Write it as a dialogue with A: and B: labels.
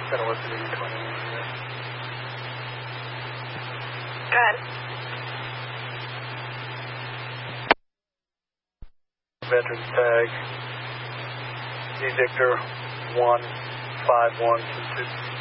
A: Gotta work with 21.
B: Good.
A: Veteran tag. Victor 15122.